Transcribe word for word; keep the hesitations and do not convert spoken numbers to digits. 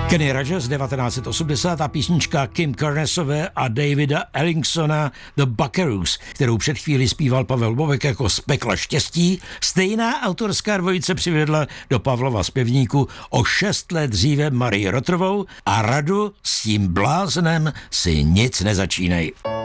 Kenny Rogers devatenáct set osmdesát a písnička Kim Carnesové a Davida Ellingsona The Buckaroos, kterou před chvíli zpíval Pavel Bobek jako z pekla štěstí, stejná autorská dvojice přivedla do Pavlova zpěvníku o šest let dříve Marii Rotrovou a Radu s tím bláznem si nic nezačínej.